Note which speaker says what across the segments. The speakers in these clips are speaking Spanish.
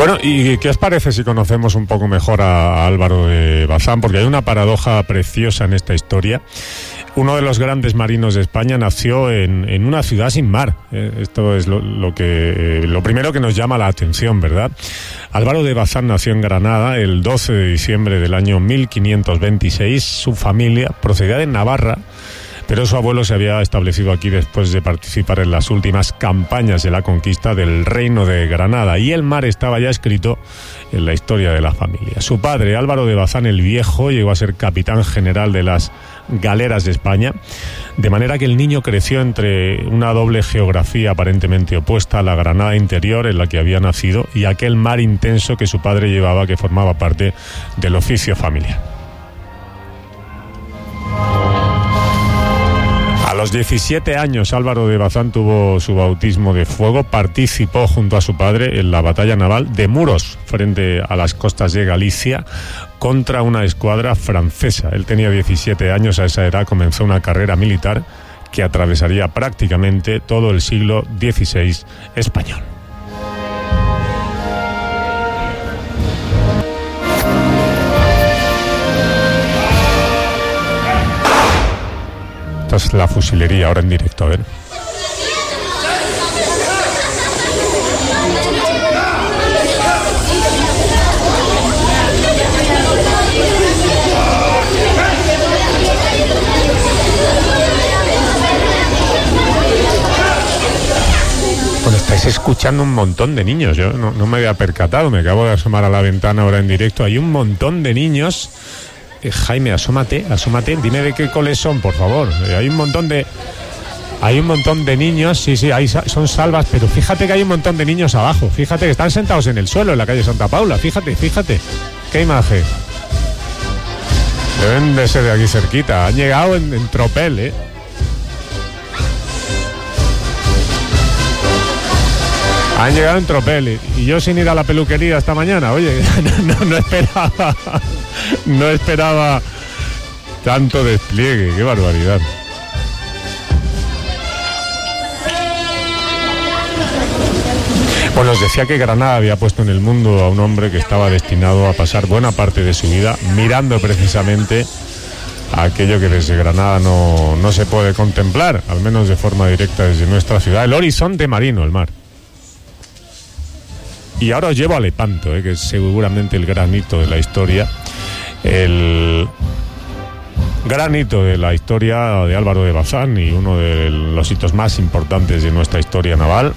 Speaker 1: Bueno, ¿y qué os parece si conocemos un poco mejor a Álvaro de Bazán? Porque hay una paradoja preciosa en esta historia. Uno de los grandes marinos de España nació en una ciudad sin mar. Esto es lo primero que nos llama la atención, ¿verdad? Álvaro de Bazán nació en Granada el 12 de diciembre del año 1526. Su familia procedía de Navarra, pero su abuelo se había establecido aquí después de participar en las últimas campañas de la conquista del Reino de Granada, y el mar estaba ya escrito en la historia de la familia. Su padre, Álvaro de Bazán el Viejo, llegó a ser capitán general de las galeras de España, de manera que el niño creció entre una doble geografía aparentemente opuesta a la Granada interior en la que había nacido y aquel mar intenso que su padre llevaba, que formaba parte del oficio familiar. A los 17 años Álvaro de Bazán tuvo su bautismo de fuego. Participó junto a su padre en la batalla naval de Muros, frente a las costas de Galicia, contra una escuadra francesa. Él tenía 17 años, a esa edad comenzó una carrera militar que atravesaría prácticamente todo el siglo XVI español. Esta es la fusilería ahora en directo, a ver. Bueno, estáis escuchando un montón de niños. Yo no me había percatado, me acabo de asomar a la ventana ahora en directo. Hay un montón de niños. Jaime, asómate, dime de qué coles son, por favor. Hay un montón de niños, sí, son salvas, pero fíjate que hay un montón de niños abajo. Fíjate que están sentados en el suelo en la calle Santa Paula. Fíjate, qué imagen. Deben de ser de aquí cerquita. Han llegado en tropel, Han llegado en tropel y yo sin ir a la peluquería esta mañana. Oye, no esperaba tanto despliegue. Qué barbaridad. Bueno, os decía que Granada había puesto en el mundo a un hombre que estaba destinado a pasar buena parte de su vida mirando precisamente a aquello que desde Granada no se puede contemplar, al menos de forma directa desde nuestra ciudad, el horizonte marino, el mar. Y ahora os llevo a Lepanto, que es seguramente el gran hito de la historia, el gran hito de la historia de Álvaro de Bazán y uno de los hitos más importantes de nuestra historia naval.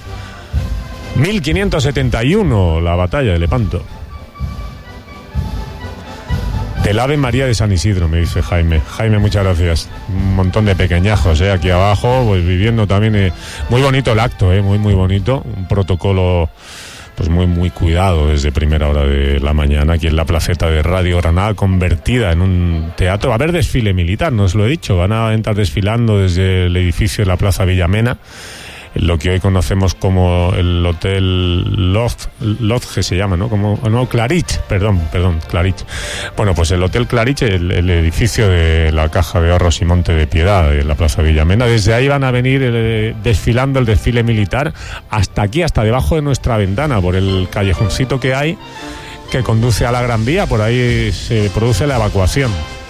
Speaker 1: 1571, la batalla de Lepanto. Del Ave María de San Isidro, me dice Jaime. Jaime, muchas gracias. Un montón de pequeñajos, aquí abajo, pues viviendo también. Muy bonito el acto, muy bonito. Un protocolo pues muy cuidado desde primera hora de la mañana, aquí en la placeta de Radio Granada, convertida en un teatro. Va a haber desfile militar, no os lo he dicho, van a entrar desfilando desde el edificio de la Plaza Villamena, en lo que hoy conocemos como el Hotel Lodge se llama, ¿no? Clarich, perdón, Clarich. Bueno, pues el Hotel Clarich, el edificio de la Caja de Ahorros y Monte de Piedad de la Plaza Villamena. Desde ahí van a venir desfilando el desfile militar hasta aquí, hasta debajo de nuestra ventana, por el callejoncito que hay que conduce a la Gran Vía. Por ahí se produce la evacuación.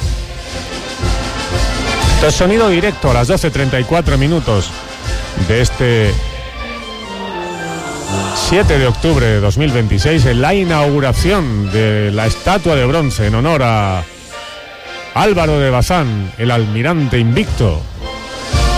Speaker 1: Entonces, sonido directo a las 12:34 de este 7 de octubre de 2026, en la inauguración de la estatua de bronce en honor a Álvaro de Bazán, el almirante invicto.